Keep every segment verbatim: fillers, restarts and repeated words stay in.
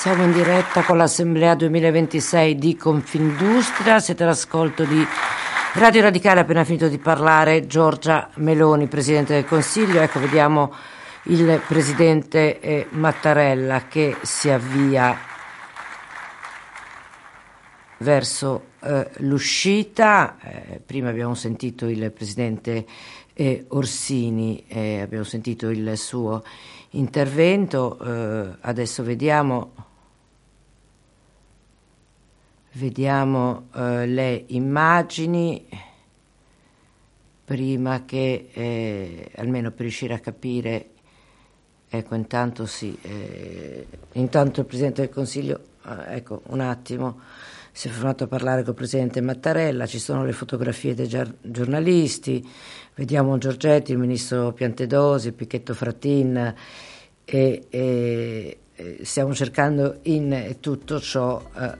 Siamo in diretta con l'Assemblea duemilaventisei di Confindustria, siete all'ascolto di Radio Radicale, appena finito di parlare Giorgia Meloni, Presidente del Consiglio. Ecco, vediamo il Presidente eh, Mattarella che si avvia verso eh, l'uscita. Eh, prima abbiamo sentito il Presidente eh, Orsini, eh, abbiamo sentito il suo intervento, eh, adesso vediamo vediamo eh, le immagini prima che eh, almeno per riuscire a capire. Ecco, intanto sì, eh, intanto il Presidente del Consiglio, eh, ecco, un attimo, si è fermato a parlare col Presidente Mattarella, ci sono le fotografie dei giornalisti, vediamo Giorgetti, il Ministro Piantedosi, Pichetto Fratin, e, e, e stiamo cercando in tutto ciò, eh,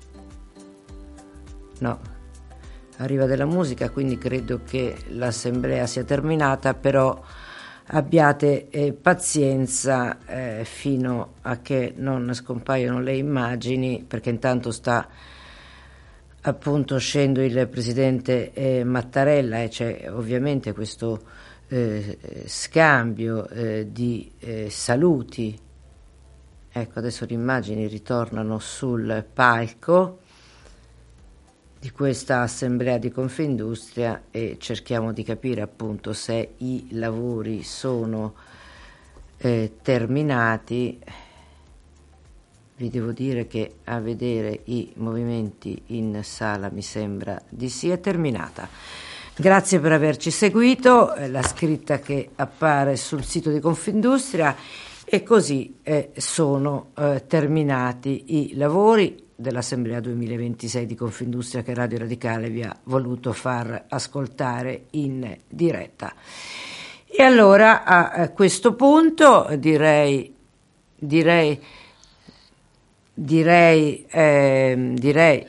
no, arriva della musica, quindi credo che l'assemblea sia terminata, però abbiate eh, pazienza eh, fino a che non scompaiono le immagini, perché intanto sta appunto scendo il Presidente eh, Mattarella e c'è ovviamente questo eh, scambio eh, di eh, saluti. Ecco, adesso le immagini ritornano sul palco di questa assemblea di Confindustria e cerchiamo di capire appunto se i lavori sono eh, terminati. Vi devo dire che a vedere i movimenti in sala mi sembra di sì, è terminata. Grazie per averci seguito, eh, la scritta che appare sul sito di Confindustria, e così eh, sono eh, terminati i lavori dell'Assemblea duemilaventisei di Confindustria che Radio Radicale vi ha voluto far ascoltare in diretta. E allora a questo punto direi direi direi eh, direi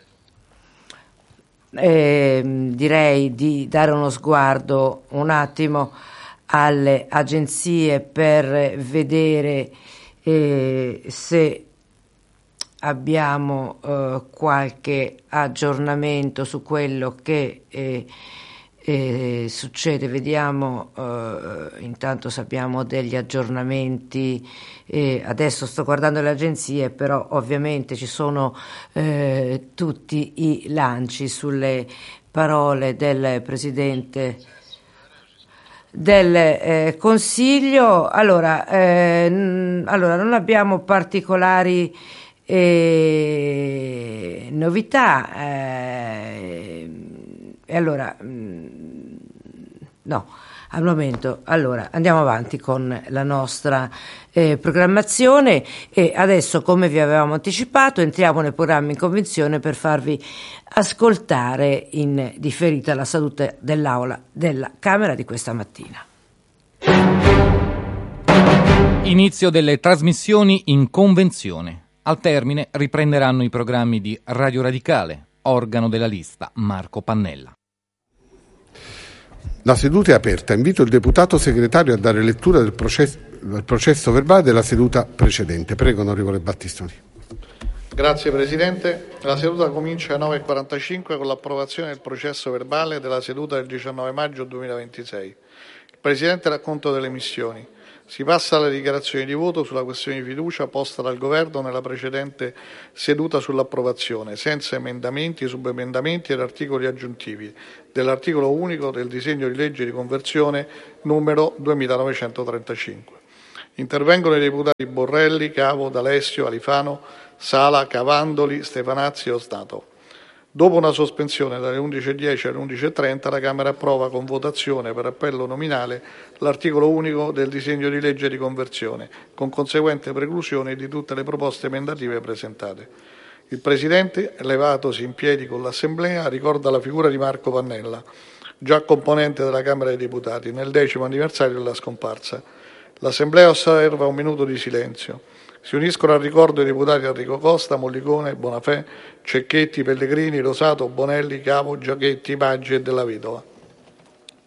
eh, direi di dare uno sguardo un attimo alle agenzie per vedere eh, se abbiamo eh, qualche aggiornamento su quello che eh, eh, succede. Vediamo, eh, intanto sappiamo degli aggiornamenti, eh, adesso sto guardando le agenzie, però ovviamente ci sono eh, tutti i lanci sulle parole del Presidente del eh, Consiglio. Allora, eh, n- allora non abbiamo particolari E novità, eh, e allora mh, no, al momento. Allora andiamo avanti con la nostra eh, programmazione e adesso, come vi avevamo anticipato, entriamo nei programmi in convenzione per farvi ascoltare in differita la seduta dell'Aula della Camera di questa mattina. Inizio delle trasmissioni in convenzione. Al termine riprenderanno i programmi di Radio Radicale, organo della lista Marco Pannella. La seduta è aperta. Invito il deputato segretario a dare lettura del processo, del processo verbale della seduta precedente. Prego, onorevole Battistoni. Grazie Presidente. La seduta comincia alle nove e quarantacinque con l'approvazione del processo verbale della seduta del diciannove maggio duemilaventisei. Il Presidente racconto delle missioni. Si passa alle dichiarazioni di voto sulla questione di fiducia posta dal Governo nella precedente seduta sull'approvazione, senza emendamenti, subemendamenti ed articoli aggiuntivi, dell'articolo unico del disegno di legge di conversione numero duemilanovecentotrentacinque. Intervengono i deputati Borrelli, Cavo, D'Alessio, Alifano, Sala, Cavandoli, Stefanazzi e Ostato. Dopo una sospensione dalle undici e dieci alle undici e trenta, la Camera approva con votazione per appello nominale l'articolo unico del disegno di legge di conversione, con conseguente preclusione di tutte le proposte emendative presentate. Il Presidente, levatosi in piedi con l'Assemblea, ricorda la figura di Marco Pannella, già componente della Camera dei Deputati, nel decimo anniversario della scomparsa. L'Assemblea osserva un minuto di silenzio. Si uniscono al ricordo i deputati Enrico Costa, Mollicone, Bonafè, Cecchetti, Pellegrini, Rosato, Bonelli, Cavo, Giachetti, Maggi e Della Vedova.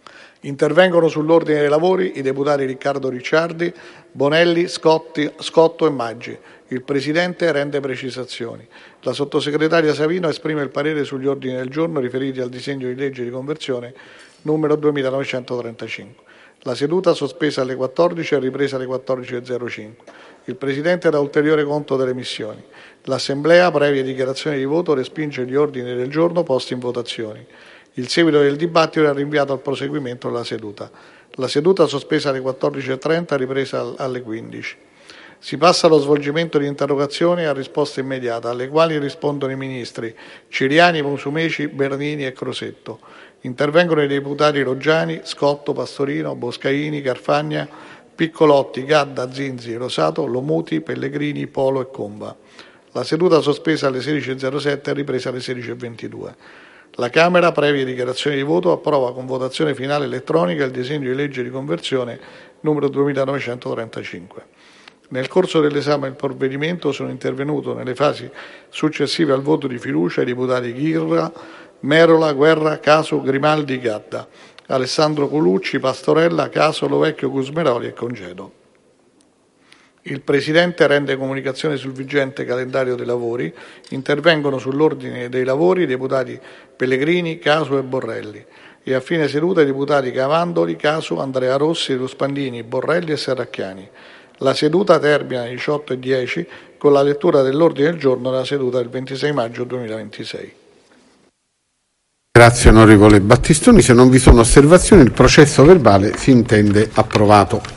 Intervengono sull'ordine dei lavori i deputati Riccardo Ricciardi, Bonelli, Scotti, Scotto e Maggi. Il Presidente rende precisazioni. La Sottosegretaria Savino esprime il parere sugli ordini del giorno riferiti al disegno di legge di conversione numero duemilanovecentotrentacinque. La seduta sospesa alle quattordici è ripresa alle quattordici e zero cinque. Il Presidente dà ulteriore conto delle missioni. L'Assemblea, previa dichiarazione di voto, respinge gli ordini del giorno posti in votazione. Il seguito del dibattito è rinviato al proseguimento della seduta. La seduta sospesa alle quattordici e trenta, ripresa alle quindici. Si passa allo svolgimento di interrogazioni a risposta immediata, alle quali rispondono i ministri Ciriani, Musumeci, Bernini e Crosetto. Intervengono i deputati Roggiani, Scotto, Pastorino, Boscaini, Carfagna, Piccolotti, Gadda, Zinzi, Rosato, Lomuti, Pellegrini, Polo e Comba. La seduta sospesa alle sedici e zero sette è ripresa alle sedici e ventidue. La Camera, previa dichiarazione di voto, approva con votazione finale elettronica il disegno di legge di conversione numero duemilanovecentotrentacinque. Nel corso dell'esame del provvedimento sono intervenuto nelle fasi successive al voto di fiducia i deputati Ghirra, Merola, Guerra, Caso, Grimaldi, Gadda, Alessandro Colucci, Pastorella, Caso, Lovecchio, Gusmeroli e Congedo. Il Presidente rende comunicazione sul vigente calendario dei lavori. Intervengono sull'ordine dei lavori i deputati Pellegrini, Caso e Borrelli. E a fine seduta i deputati Cavandoli, Caso, Andrea Rossi, Ruspandini, Borrelli e Serracchiani. La seduta termina alle diciotto e dieci con la lettura dell'ordine del giorno della seduta del ventisei maggio duemilaventisei. Grazie onorevole Battistoni. Se non vi sono osservazioni, il processo verbale si intende approvato.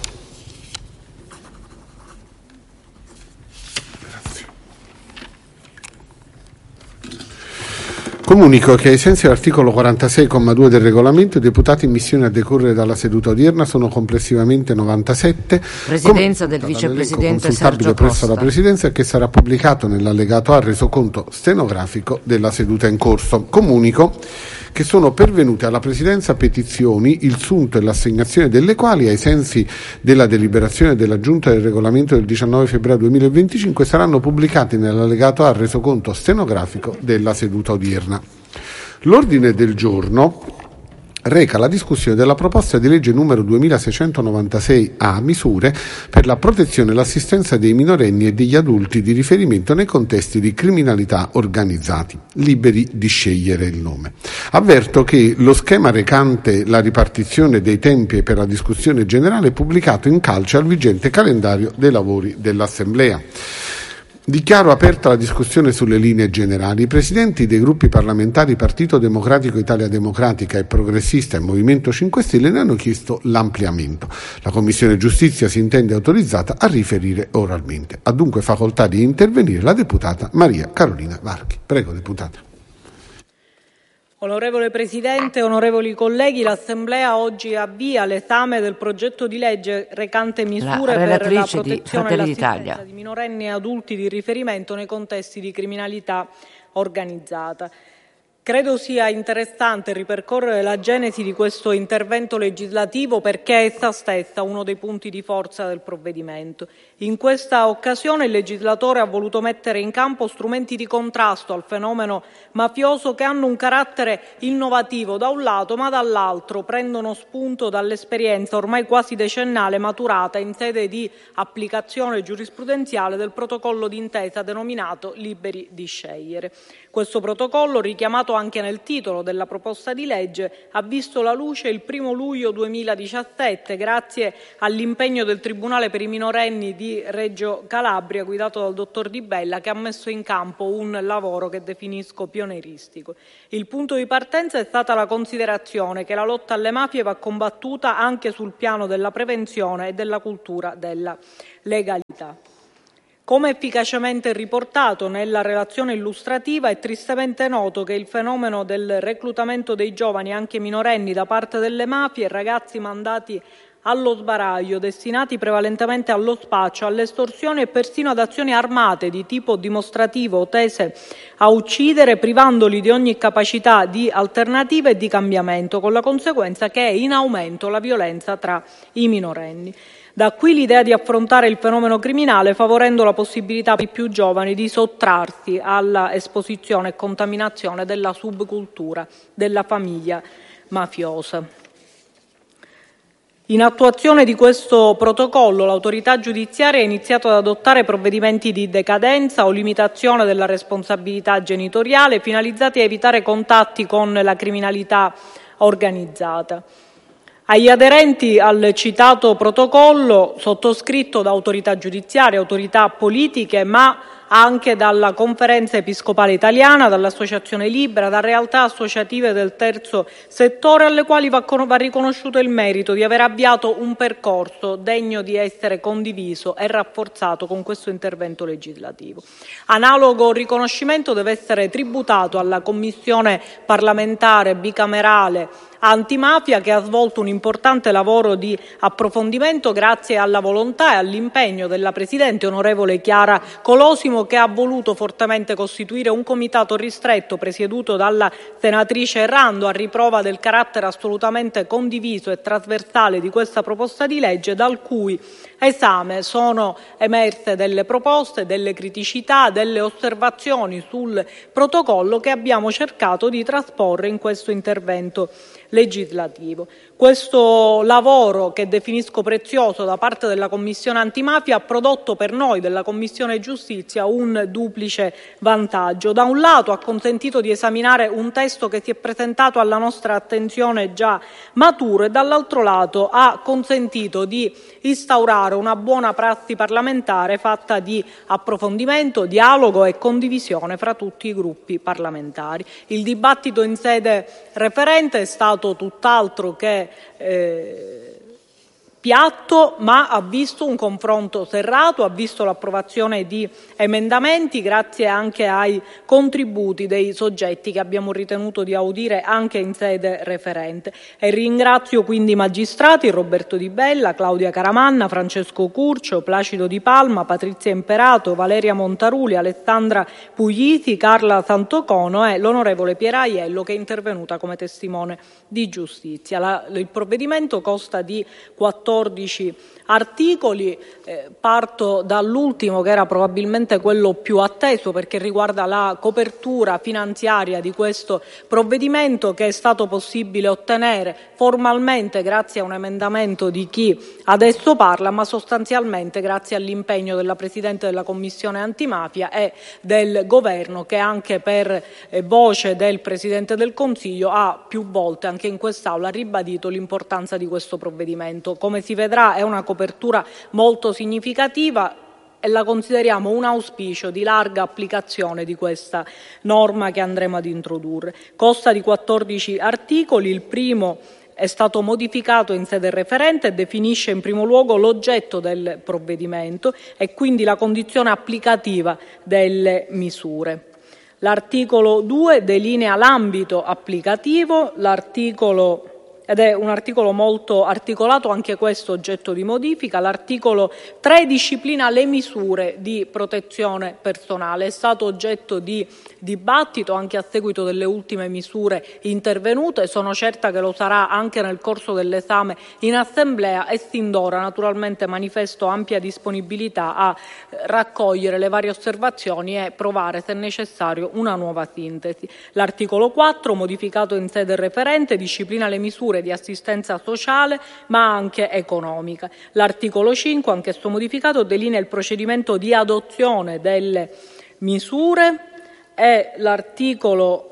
Comunico che ai sensi dell'articolo quarantasei comma due del regolamento i deputati in missione a decorrere dalla seduta odierna sono complessivamente novantasette. Presidenza del vicepresidente Sergio presso Costa. la Presidenza e che sarà pubblicato nell'allegato A resoconto stenografico della seduta in corso. Comunico che sono pervenute alla Presidenza petizioni, il sunto e l'assegnazione delle quali, ai sensi della deliberazione della Giunta del Regolamento del diciannove febbraio duemilaventicinque, saranno pubblicati nell'allegato A resoconto stenografico della seduta odierna. L'ordine del giorno reca la discussione della proposta di legge numero duemilaseicentonovantasei A, misure per la protezione e l'assistenza dei minorenni e degli adulti di riferimento nei contesti di criminalità organizzati, liberi di scegliere il nome. Avverto che lo schema recante la ripartizione dei tempi per la discussione generale è pubblicato in calce al vigente calendario dei lavori dell'Assemblea. Dichiaro aperta la discussione sulle linee generali. I presidenti dei gruppi parlamentari Partito Democratico, Italia Democratica e Progressista e Movimento cinque Stelle ne hanno chiesto l'ampliamento. La Commissione Giustizia si intende autorizzata a riferire oralmente. Ha dunque facoltà di intervenire la deputata Maria Carolina Varchi. Prego, deputata. Onorevole Presidente, onorevoli colleghi, l'Assemblea oggi avvia l'esame del progetto di legge recante misure la per la protezione e l'assistenza di minorenni e adulti di riferimento nei contesti di criminalità organizzata. Credo sia interessante ripercorrere la genesi di questo intervento legislativo perché è essa stessa uno dei punti di forza del provvedimento. In questa occasione il legislatore ha voluto mettere in campo strumenti di contrasto al fenomeno mafioso che hanno un carattere innovativo da un lato, ma dall'altro prendono spunto dall'esperienza ormai quasi decennale maturata in sede di applicazione giurisprudenziale del protocollo d'intesa denominato Liberi di scegliere. Questo protocollo, richiamato anche nel titolo della proposta di legge, ha visto la luce il primo luglio duemiladiciassette grazie all'impegno del Tribunale per i minorenni di Reggio Calabria, guidato dal dottor Di Bella, che ha messo in campo un lavoro che definisco pioneiristico. Il punto di partenza è stata la considerazione che la lotta alle mafie va combattuta anche sul piano della prevenzione e della cultura della legalità. Come efficacemente riportato nella relazione illustrativa, è tristemente noto che il fenomeno del reclutamento dei giovani, anche minorenni, da parte delle mafie, ragazzi mandati allo sbaraglio, destinati prevalentemente allo spaccio, all'estorsione e persino ad azioni armate di tipo dimostrativo tese a uccidere, privandoli di ogni capacità di alternativa e di cambiamento, con la conseguenza che è in aumento la violenza tra i minorenni. Da qui l'idea di affrontare il fenomeno criminale favorendo la possibilità per i più giovani di sottrarsi alla esposizione e contaminazione della subcultura della famiglia mafiosa. In attuazione di questo protocollo, l'autorità giudiziaria ha iniziato ad adottare provvedimenti di decadenza o limitazione della responsabilità genitoriale finalizzati a evitare contatti con la criminalità organizzata. Agli aderenti al citato protocollo, sottoscritto da autorità giudiziarie, autorità politiche, ma anche dalla Conferenza Episcopale Italiana, dall'Associazione Libera, da realtà associative del terzo settore, alle quali va, va riconosciuto il merito di aver avviato un percorso degno di essere condiviso e rafforzato con questo intervento legislativo. Analogo riconoscimento deve essere tributato alla Commissione parlamentare bicamerale antimafia, che ha svolto un importante lavoro di approfondimento grazie alla volontà e all'impegno della Presidente, onorevole Chiara Colosimo, che ha voluto fortemente costituire un comitato ristretto presieduto dalla senatrice Errando, a riprova del carattere assolutamente condiviso e trasversale di questa proposta di legge, dal cui esame sono emerse delle proposte, delle criticità, delle osservazioni sul protocollo che abbiamo cercato di trasporre in questo intervento legislativo. Questo lavoro, che definisco prezioso, da parte della Commissione antimafia ha prodotto per noi della Commissione giustizia un duplice vantaggio. Da un lato ha consentito di esaminare un testo che si è presentato alla nostra attenzione già maturo, e dall'altro lato ha consentito di instaurare una buona prassi parlamentare fatta di approfondimento, dialogo e condivisione fra tutti i gruppi parlamentari. Il dibattito in sede referente è stato tutt'altro che eh, piatto, ma ha visto un confronto serrato, ha visto l'approvazione di emendamenti grazie anche ai contributi dei soggetti che abbiamo ritenuto di audire anche in sede referente. E ringrazio quindi i magistrati Roberto Di Bella, Claudia Caramanna, Francesco Curcio, Placido Di Palma, Patrizia Imperato, Valeria Montaruli, Alessandra Puglisi, Carla Santocono e l'onorevole Piera Aiello, che è intervenuta come testimone di giustizia. La, il provvedimento consta di quattordici articoli, eh, parto dall'ultimo, che era probabilmente quello più atteso perché riguarda la copertura finanziaria di questo provvedimento, che è stato possibile ottenere formalmente grazie a un emendamento di chi adesso parla, ma sostanzialmente grazie all'impegno della Presidente della Commissione antimafia e del Governo, che anche per eh, voce del Presidente del Consiglio ha più volte anche in quest'Aula ribadito l'importanza di questo provvedimento. Come si vedrà, è una copertura molto significativa e la consideriamo un auspicio di larga applicazione di questa norma che andremo ad introdurre. Consta di quattordici articoli, il primo è stato modificato in sede referente e definisce in primo luogo l'oggetto del provvedimento e quindi la condizione applicativa delle misure. L'articolo due delinea l'ambito applicativo, l'articolo ed è un articolo molto articolato, anche questo oggetto di modifica. L'articolo tre disciplina le misure di protezione personale, è stato oggetto di dibattito anche a seguito delle ultime misure intervenute, sono certa che lo sarà anche nel corso dell'esame in Assemblea e sin d'ora naturalmente manifesto ampia disponibilità a raccogliere le varie osservazioni e provare, se necessario, una nuova sintesi. L'articolo quattro, modificato in sede referente, disciplina le misure di assistenza sociale ma anche economica. L'articolo cinque, anch'esso modificato, delinea il procedimento di adozione delle misure e l'articolo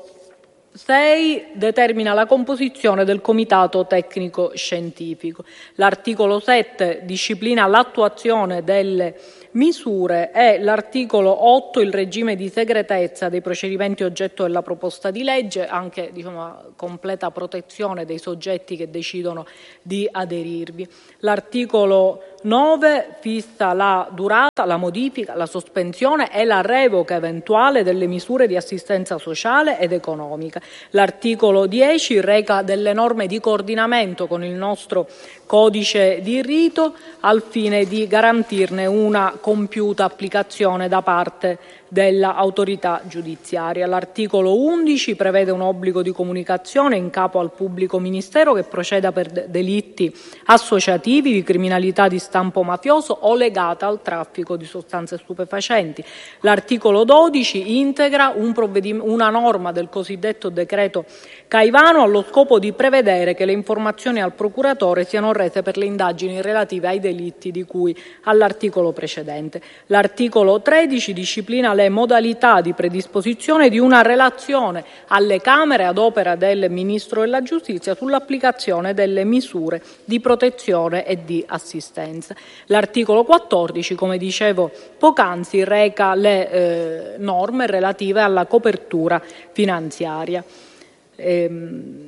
sei determina la composizione del comitato tecnico scientifico. L'articolo sette disciplina l'attuazione delle misure e l'articolo otto il regime di segretezza dei procedimenti oggetto della proposta di legge, anche diciamo, completa protezione dei soggetti che decidono di aderirvi. L'articolo nove fissa la durata, la modifica, la sospensione e la revoca eventuale delle misure di assistenza sociale ed economica. L'articolo dieci reca delle norme di coordinamento con il nostro codice di rito al fine di garantirne una compiuta applicazione da parte dell'autorità giudiziaria. L'articolo undici prevede un obbligo di comunicazione in capo al pubblico ministero che proceda per de- delitti associativi di criminalità di stampo mafioso o legata al traffico di sostanze stupefacenti. L'articolo dodici integra un provvedim- una norma del cosiddetto decreto Caivano allo scopo di prevedere che le informazioni al procuratore siano rese per le indagini relative ai delitti di cui all'articolo precedente. L'articolo tredici disciplina le modalità di predisposizione di una relazione alle Camere ad opera del Ministro della Giustizia sull'applicazione delle misure di protezione e di assistenza. L'articolo quattordici, come dicevo poc'anzi, reca le eh, norme relative alla copertura finanziaria. Ehm,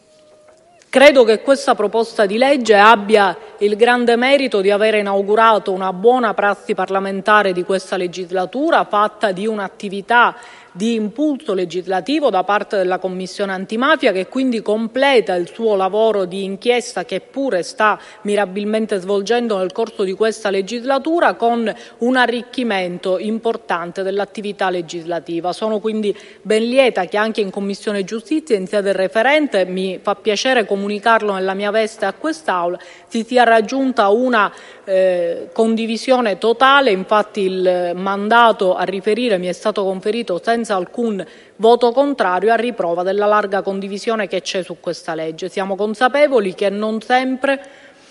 Credo che questa proposta di legge abbia il grande merito di aver inaugurato una buona prassi parlamentare di questa legislatura, fatta di un'attività di impulso legislativo da parte della Commissione antimafia, che quindi completa il suo lavoro di inchiesta che pure sta mirabilmente svolgendo nel corso di questa legislatura, con un arricchimento importante dell'attività legislativa. Sono quindi ben lieta che anche in Commissione Giustizia, in sede referente, mi fa piacere comunicarlo nella mia veste a quest'Aula, si sia raggiunta una eh, condivisione totale. Infatti il mandato a riferire mi è stato conferito senza alcun voto contrario, a riprova della larga condivisione che c'è su questa legge. Siamo consapevoli che non sempre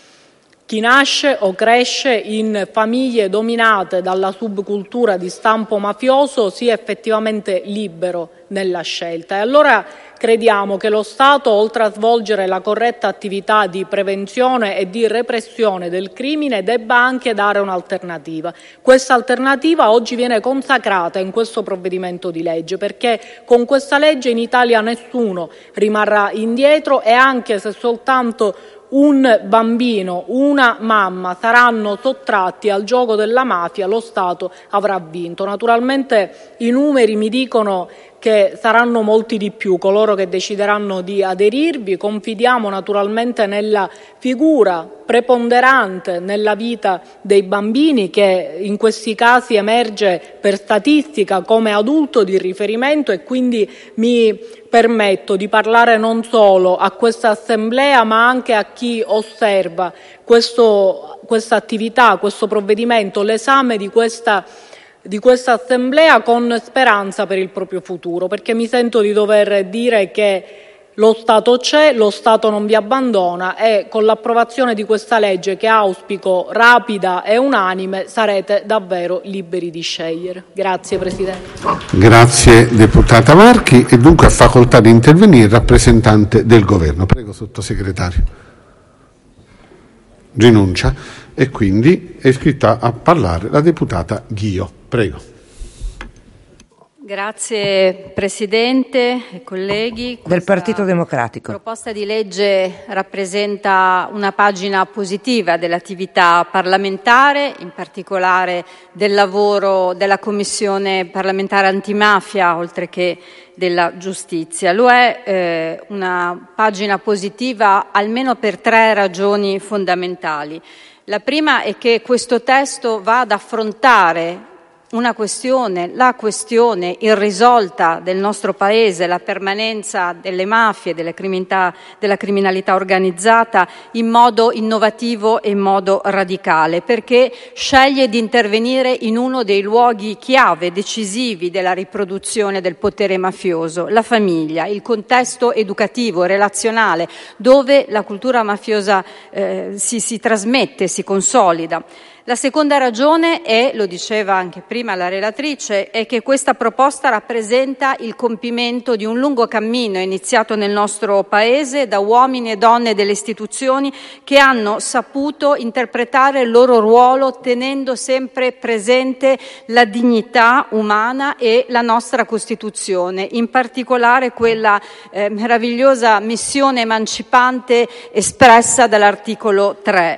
chi nasce o cresce in famiglie dominate dalla subcultura di stampo mafioso sia effettivamente libero nella scelta, e allora crediamo che lo Stato, oltre a svolgere la corretta attività di prevenzione e di repressione del crimine, debba anche dare un'alternativa. Questa alternativa oggi viene consacrata in questo provvedimento di legge, perché con questa legge in Italia nessuno rimarrà indietro, e anche se soltanto un bambino, una mamma saranno sottratti al gioco della mafia, lo Stato avrà vinto. Naturalmente i numeri mi dicono che saranno molti di più coloro che decideranno di aderirvi. Confidiamo naturalmente nella figura preponderante nella vita dei bambini, che in questi casi emerge per statistica come adulto di riferimento, e quindi mi permetto di parlare non solo a questa Assemblea ma anche a chi osserva questo, questa attività, questo provvedimento, l'esame di questa di questa Assemblea, con speranza per il proprio futuro, perché mi sento di dover dire che lo Stato c'è, lo Stato non vi abbandona, e con l'approvazione di questa legge, che auspico rapida e unanime, sarete davvero liberi di scegliere. Grazie Presidente. Grazie deputata Marchi, e dunque ha facoltà di intervenire il rappresentante del Governo. Prego Sottosegretario. Rinuncia, e quindi è iscritta a parlare la deputata Ghio. Prego. Grazie Presidente e colleghi. Del Partito Democratico. La proposta di legge rappresenta una pagina positiva dell'attività parlamentare, in particolare del lavoro della Commissione parlamentare antimafia, oltre che della giustizia. Lo è eh, una pagina positiva almeno per tre ragioni fondamentali. La prima è che questo testo va ad affrontare una questione, la questione irrisolta del nostro Paese, la permanenza delle mafie, delle criminalità, della criminalità organizzata, in modo innovativo e in modo radicale, perché sceglie di intervenire in uno dei luoghi chiave, decisivi della riproduzione del potere mafioso, la famiglia, il contesto educativo, relazionale, dove la cultura mafiosa eh, si, si trasmette, si consolida. La seconda ragione è, lo diceva anche prima la relatrice, è che questa proposta rappresenta il compimento di un lungo cammino iniziato nel nostro Paese da uomini e donne delle istituzioni che hanno saputo interpretare il loro ruolo tenendo sempre presente la dignità umana e la nostra Costituzione, in particolare quella eh, meravigliosa missione emancipante espressa dall'articolo tre.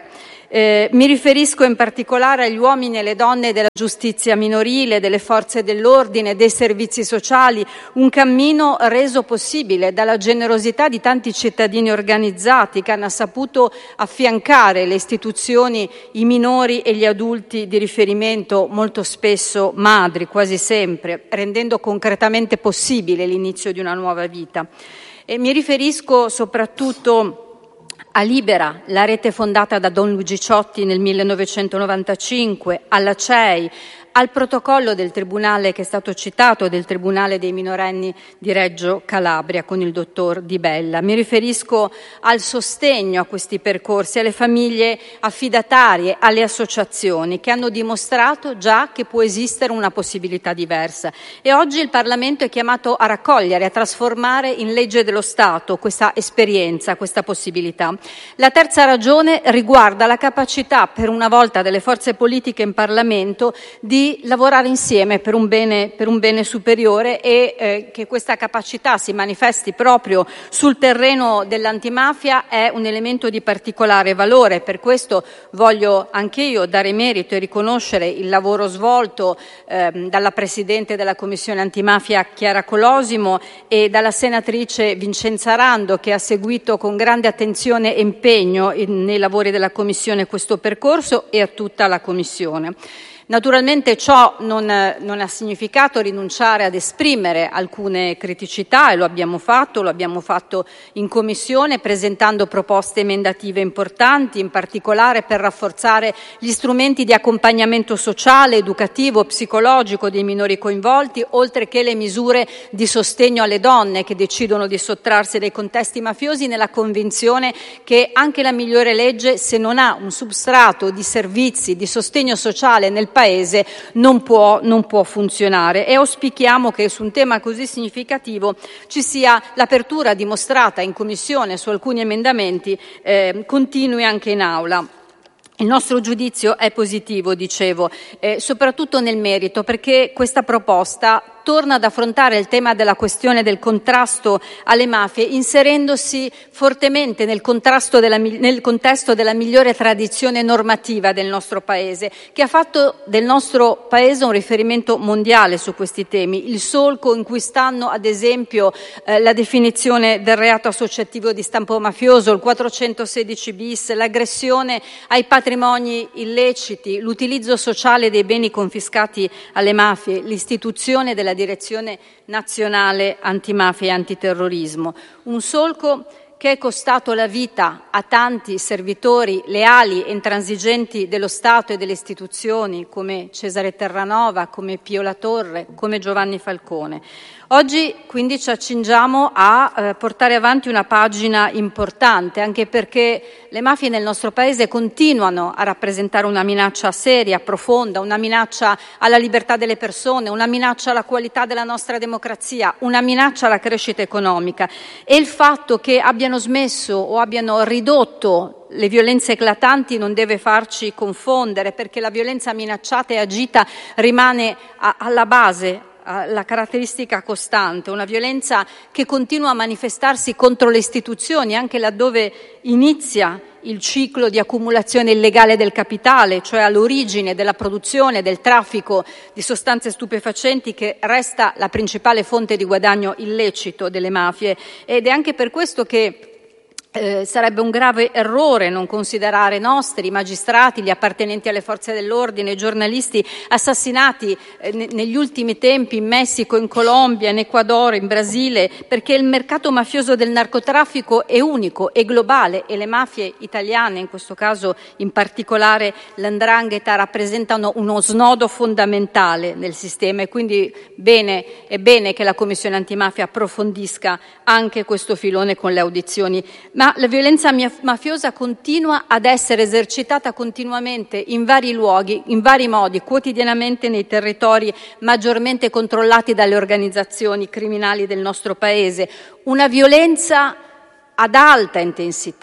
Eh, mi riferisco in particolare agli uomini e alle donne della giustizia minorile, delle forze dell'ordine, dei servizi sociali, un cammino reso possibile dalla generosità di tanti cittadini organizzati che hanno saputo affiancare le istituzioni, i minori e gli adulti di riferimento, molto spesso madri, quasi sempre, rendendo concretamente possibile l'inizio di una nuova vita. E mi riferisco soprattutto a Libera, la rete fondata da Don Luigi Ciotti nel millenovecentonovantacinque, alla C E I, al protocollo del tribunale che è stato citato, del Tribunale dei minorenni di Reggio Calabria con il dottor Di Bella. Mi riferisco al sostegno a questi percorsi, alle famiglie affidatarie, alle associazioni che hanno dimostrato già che può esistere una possibilità diversa. E oggi il Parlamento è chiamato a raccogliere, a trasformare in legge dello Stato questa esperienza, questa possibilità. La terza ragione riguarda la capacità, per una volta, delle forze politiche in Parlamento di lavorare insieme per un bene, per un bene superiore e eh, che questa capacità si manifesti proprio sul terreno dell'antimafia è un elemento di particolare valore. Per questo voglio anche io dare merito e riconoscere il lavoro svolto eh, dalla Presidente della Commissione Antimafia Chiara Colosimo e dalla Senatrice Vincenza Rando, che ha seguito con grande attenzione e impegno in, nei lavori della Commissione questo percorso, e a tutta la Commissione. Naturalmente ciò non, non ha significato rinunciare ad esprimere alcune criticità, e lo abbiamo fatto, lo abbiamo fatto in Commissione presentando proposte emendative importanti, in particolare per rafforzare gli strumenti di accompagnamento sociale, educativo, psicologico dei minori coinvolti, oltre che le misure di sostegno alle donne che decidono di sottrarsi dai contesti mafiosi, nella convinzione che anche la migliore legge, se non ha un substrato di servizi, di sostegno sociale nel Paese, non può, non può funzionare. E auspichiamo che su un tema così significativo ci sia l'apertura dimostrata in Commissione su alcuni emendamenti, eh, continui anche in Aula. Il nostro giudizio è positivo, dicevo, eh, soprattutto nel merito, perché questa proposta torna ad affrontare il tema della questione del contrasto alle mafie, inserendosi fortemente nel, contrasto della, nel contesto della migliore tradizione normativa del nostro Paese, che ha fatto del nostro Paese un riferimento mondiale su questi temi, il solco in cui stanno ad esempio eh, la definizione del reato associativo di stampo mafioso, il quattrocentosedici bis, l'aggressione ai patrimoni illeciti, l'utilizzo sociale dei beni confiscati alle mafie, l'istituzione della Direzione Nazionale Antimafia e Antiterrorismo. Un solco che è costato la vita a tanti servitori leali e intransigenti dello Stato e delle istituzioni, come Cesare Terranova, come Pio La Torre, come Giovanni Falcone. Oggi quindi ci accingiamo a eh, portare avanti una pagina importante, anche perché le mafie nel nostro Paese continuano a rappresentare una minaccia seria, profonda, una minaccia alla libertà delle persone, una minaccia alla qualità della nostra democrazia, una minaccia alla crescita economica. E il fatto che abbiano smesso o abbiano ridotto le violenze eclatanti non deve farci confondere, perché la violenza minacciata e agita rimane a, alla base, la caratteristica costante, una violenza che continua a manifestarsi contro le istituzioni, anche laddove inizia il ciclo di accumulazione illegale del capitale, cioè all'origine della produzione, del traffico di sostanze stupefacenti, che resta la principale fonte di guadagno illecito delle mafie. Ed è anche per questo che Eh, sarebbe un grave errore non considerare nostri i magistrati, gli appartenenti alle forze dell'ordine, i giornalisti assassinati eh, ne- negli ultimi tempi in Messico, in Colombia, in Ecuador, in Brasile, perché il mercato mafioso del narcotraffico è unico e globale, e le mafie italiane, in questo caso in particolare l''ndrangheta, rappresentano uno snodo fondamentale nel sistema. E quindi bene, è bene che la Commissione Antimafia approfondisca anche questo filone con le audizioni. Ma la violenza mafiosa continua ad essere esercitata continuamente in vari luoghi, in vari modi, quotidianamente nei territori maggiormente controllati dalle organizzazioni criminali del nostro Paese. Una violenza ad alta intensità,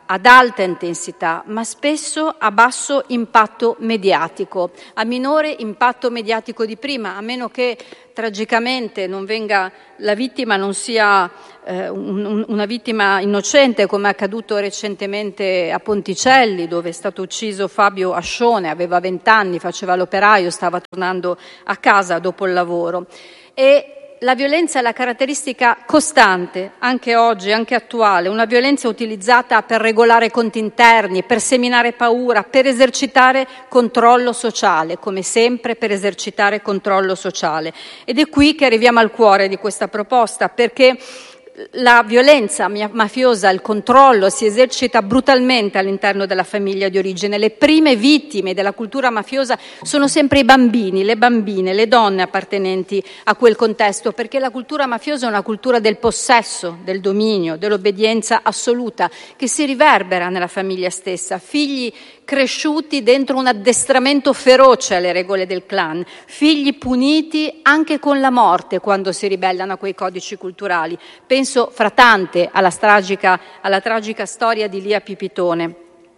ad alta intensità, ma spesso a basso impatto mediatico, a minore impatto mediatico di prima, a meno che tragicamente non venga la vittima, non sia eh, un, un, una vittima innocente, come è accaduto recentemente a Ponticelli, dove è stato ucciso Fabio Ascione, aveva vent'anni, faceva l'operaio, stava tornando a casa dopo il lavoro. E la violenza è la caratteristica costante, anche oggi, anche attuale, una violenza utilizzata per regolare conti interni, per seminare paura, per esercitare controllo sociale, come sempre per esercitare controllo sociale. Ed è qui che arriviamo al cuore di questa proposta, perché la violenza mafiosa, il controllo si esercita brutalmente all'interno della famiglia di origine. Le prime vittime della cultura mafiosa sono sempre i bambini, le bambine, le donne appartenenti a quel contesto, perché la cultura mafiosa è una cultura del possesso, del dominio, dell'obbedienza assoluta, che si riverbera nella famiglia stessa. Figli cresciuti dentro un addestramento feroce alle regole del clan, figli puniti anche con la morte quando si ribellano a quei codici culturali. Penso fra tante alla tragica, alla tragica storia di Lia Pipitone.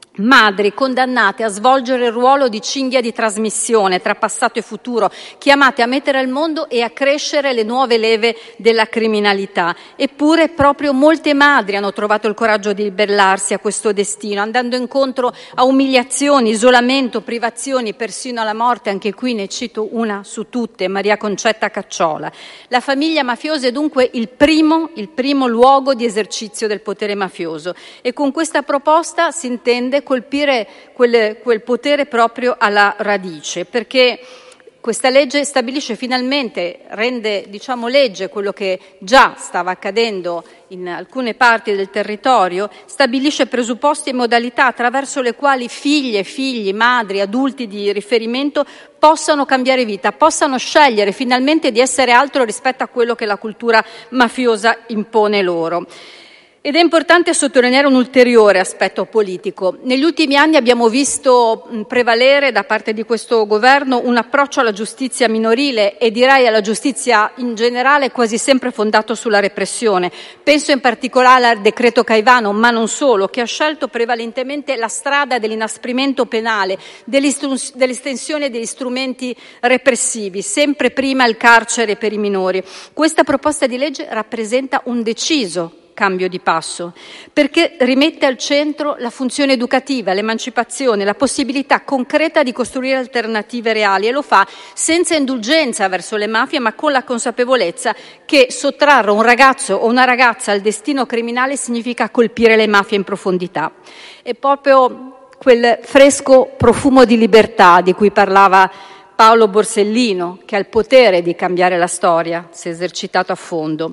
Madri condannate a svolgere il ruolo di cinghia di trasmissione tra passato e futuro, chiamate a mettere al mondo e a crescere le nuove leve della criminalità. Eppure proprio molte madri hanno trovato il coraggio di ribellarsi a questo destino, andando incontro a umiliazioni, isolamento, privazioni, persino alla morte. Anche qui ne cito una su tutte, Maria Concetta Cacciola. La famiglia mafiosa è dunque il primo, il primo luogo di esercizio del potere mafioso, e con questa proposta si intende colpire quel, quel potere proprio alla radice, perché questa legge stabilisce finalmente, rende diciamo legge quello che già stava accadendo in alcune parti del territorio, stabilisce presupposti e modalità attraverso le quali figlie, figli, madri, adulti di riferimento possano cambiare vita, possano scegliere finalmente di essere altro rispetto a quello che la cultura mafiosa impone loro. Ed è importante sottolineare un ulteriore aspetto politico. Negli ultimi anni abbiamo visto prevalere da parte di questo governo un approccio alla giustizia minorile e direi alla giustizia in generale quasi sempre fondato sulla repressione. Penso in particolare al decreto Caivano, ma non solo, che ha scelto prevalentemente la strada dell'inasprimento penale, dell'estensione degli strumenti repressivi, sempre prima il carcere per i minori. Questa proposta di legge rappresenta un deciso cambio di passo, perché rimette al centro la funzione educativa, l'emancipazione, la possibilità concreta di costruire alternative reali, e lo fa senza indulgenza verso le mafie, ma con la consapevolezza che sottrarre un ragazzo o una ragazza al destino criminale significa colpire le mafie in profondità. È proprio quel fresco profumo di libertà di cui parlava Paolo Borsellino, che ha il potere di cambiare la storia se esercitato a fondo.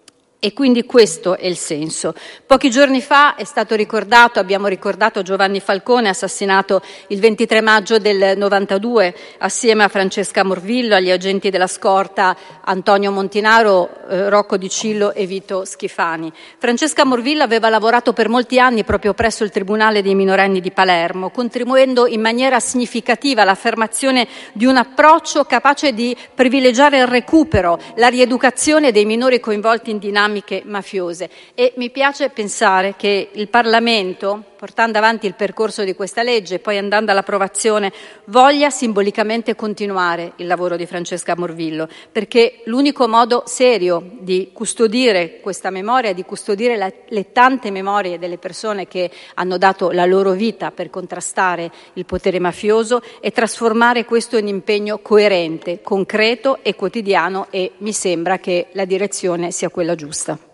E quindi questo è il senso. Pochi giorni fa è stato ricordato, abbiamo ricordato Giovanni Falcone, assassinato il ventitré maggio del novantadue assieme a Francesca Morvillo, agli agenti della scorta Antonio Montinaro, eh, Rocco Di Cillo e Vito Schifani. Francesca Morvillo aveva lavorato per molti anni proprio presso il Tribunale dei minorenni di Palermo, contribuendo in maniera significativa all'affermazione di un approccio capace di privilegiare il recupero, la rieducazione dei minori coinvolti in dinamiche mafiose. E mi piace pensare che il Parlamento, portando avanti il percorso di questa legge e poi andando all'approvazione, voglia simbolicamente continuare il lavoro di Francesca Morvillo, perché l'unico modo serio di custodire questa memoria, di custodire la, le tante memorie delle persone che hanno dato la loro vita per contrastare il potere mafioso, è trasformare questo in impegno coerente, concreto e quotidiano, e mi sembra che la direzione sia quella giusta.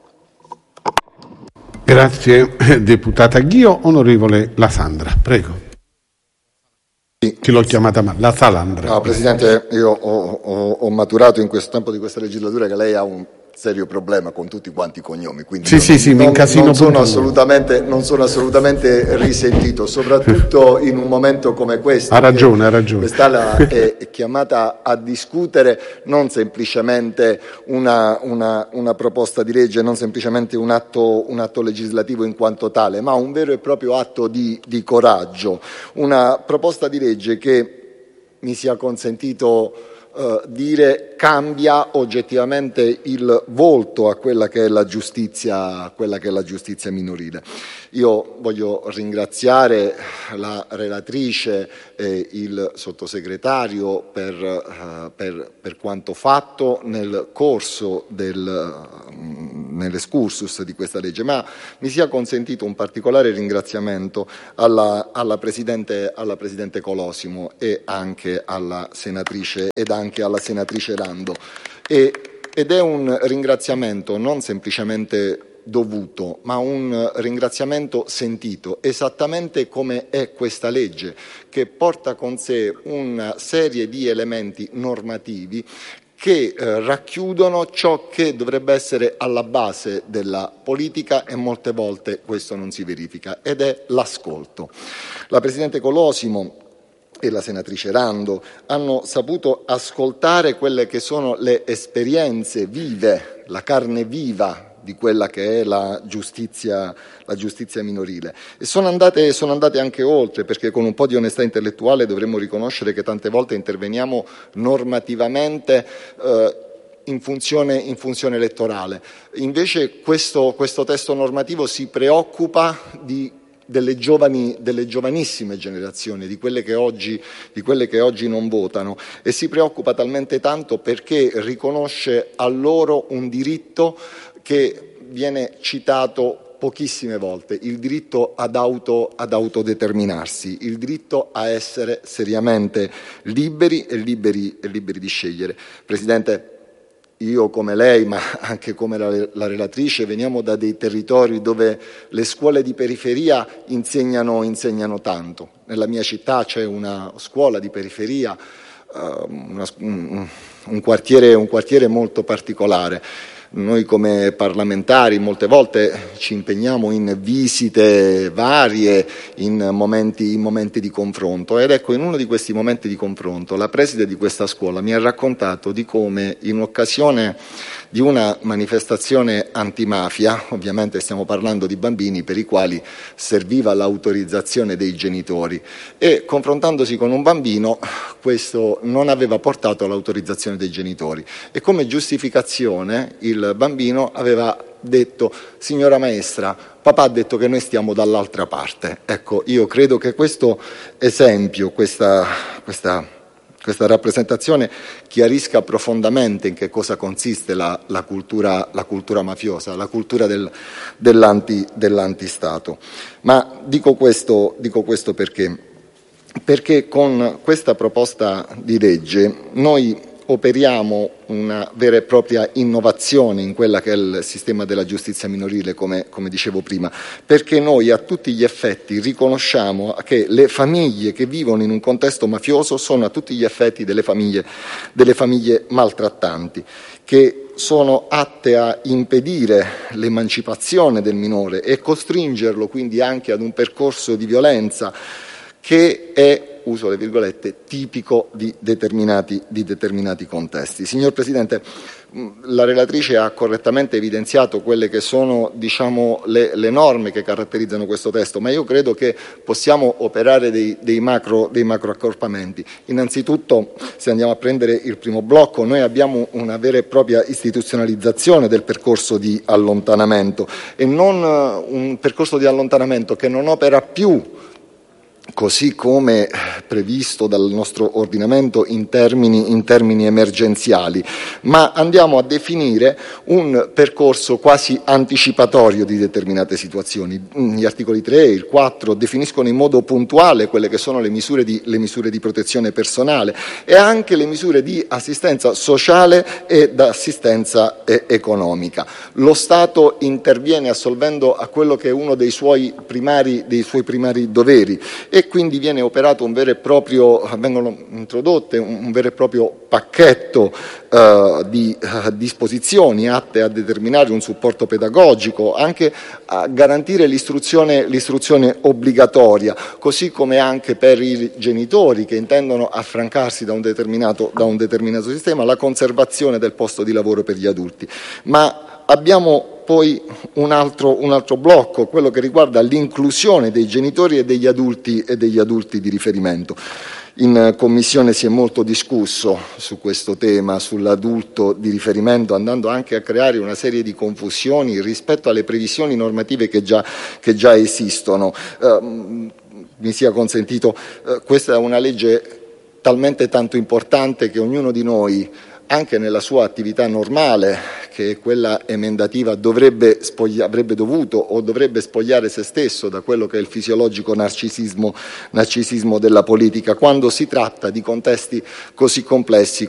Grazie deputata Ghio. Onorevole La Sandra, prego. Sì. Che l'ho chiamata male, La Salandra. No, Presidente, io ho, ho, ho maturato in questo tempo di questa legislatura che lei ha un serio problema con tutti quanti i cognomi, quindi sì, non, sì, sì, non, mi incasino non, sono assolutamente, non sono assolutamente risentito, soprattutto in un momento come questo. Ha ragione, ha ragione. Quest'Aula è chiamata a discutere non semplicemente una, una, una proposta di legge, non semplicemente un atto, un atto legislativo in quanto tale, ma un vero e proprio atto di, di coraggio, una proposta di legge che mi sia consentito eh, dire cambia oggettivamente il volto a quella che è la giustizia, quella che è la giustizia minorile. Io voglio ringraziare la relatrice e il sottosegretario per, uh, per, per quanto fatto nel corso del, uh, nell'escursus di questa legge, ma mi sia consentito un particolare ringraziamento alla, alla, Presidente, alla Presidente Colosimo e anche alla senatrice, ed anche alla senatrice Rando. E, ed è un ringraziamento non semplicemente dovuto, ma un ringraziamento sentito, esattamente come è questa legge, che porta con sé una serie di elementi normativi che eh, racchiudono ciò che dovrebbe essere alla base della politica, e molte volte questo non si verifica, ed è l'ascolto. La Presidente Colosimo e la senatrice Rando hanno saputo ascoltare quelle che sono le esperienze vive, la carne viva di quella che è la giustizia, la giustizia minorile, e sono andate, sono andate anche oltre, perché con un po' di onestà intellettuale dovremmo riconoscere che tante volte interveniamo normativamente eh, in funzione, in funzione elettorale. Invece questo, questo testo normativo si preoccupa di Delle, giovani, delle giovanissime generazioni, di quelle, che oggi, di quelle che oggi non votano, e si preoccupa talmente tanto perché riconosce a loro un diritto che viene citato pochissime volte, il diritto ad, auto, ad autodeterminarsi, il diritto a essere seriamente liberi e liberi, e liberi di scegliere. Presidente, io come lei, ma anche come la, la relatrice, veniamo da dei territori dove le scuole di periferia insegnano, insegnano tanto. Nella mia città c'è una scuola di periferia, uh, una, un, un, quartiere, un quartiere molto particolare. Noi come parlamentari molte volte ci impegniamo in visite varie, in momenti, in momenti di confronto, ed ecco, in uno di questi momenti di confronto la preside di questa scuola mi ha raccontato di come in occasione di una manifestazione antimafia, ovviamente stiamo parlando di bambini per i quali serviva l'autorizzazione dei genitori, e confrontandosi con un bambino questo non aveva portato l'autorizzazione dei genitori, e come giustificazione il bambino aveva detto: signora maestra, papà ha detto che noi stiamo dall'altra parte. Ecco, io credo che questo esempio, questa, questa, questa rappresentazione chiarisca profondamente in che cosa consiste la, la, cultura, la cultura mafiosa, la cultura del, dell'anti, dell'antistato. Ma dico questo, dico questo perché? Perché con questa proposta di legge noi operiamo una vera e propria innovazione in quella che è il sistema della giustizia minorile, come, come dicevo prima, perché noi a tutti gli effetti riconosciamo che le famiglie che vivono in un contesto mafioso sono a tutti gli effetti delle famiglie, delle famiglie maltrattanti, che sono atte a impedire l'emancipazione del minore e costringerlo quindi anche ad un percorso di violenza che è, uso le virgolette, tipico di determinati, di determinati contesti. Signor Presidente, la relatrice ha correttamente evidenziato quelle che sono, diciamo, le, le norme che caratterizzano questo testo, ma io credo che possiamo operare dei, dei, macro, dei macro accorpamenti. Innanzitutto, se andiamo a prendere il primo blocco, noi abbiamo una vera e propria istituzionalizzazione del percorso di allontanamento, e non un percorso di allontanamento che non opera più così come previsto dal nostro ordinamento in termini, in termini emergenziali, ma andiamo a definire un percorso quasi anticipatorio di determinate situazioni. Gli articoli tre e il quattro definiscono in modo puntuale quelle che sono le misure di, le misure di protezione personale e anche le misure di assistenza sociale e d'assistenza economica. Lo Stato interviene assolvendo a quello che è uno dei suoi primari, dei suoi primari doveri, e quindi viene operato un vero e proprio, vengono introdotte un, un vero e proprio pacchetto uh, di uh, disposizioni atte a determinare un supporto pedagogico, anche a garantire l'istruzione, l'istruzione obbligatoria, così come anche per i genitori che intendono affrancarsi da un determinato, da un determinato sistema, la conservazione del posto di lavoro per gli adulti. Ma abbiamo poi un altro, un altro blocco, quello che riguarda l'inclusione dei genitori e degli adulti, e degli adulti di riferimento. In Commissione si è molto discusso su questo tema, sull'adulto di riferimento, andando anche a creare una serie di confusioni rispetto alle previsioni normative che già, che già esistono. Uh, mi sia consentito, uh, questa è una legge talmente tanto importante che ognuno di noi, anche nella sua attività normale, che è quella emendativa, dovrebbe spoglia, avrebbe dovuto o dovrebbe spogliare se stesso da quello che è il fisiologico narcisismo, narcisismo della politica, quando si tratta di contesti così complessi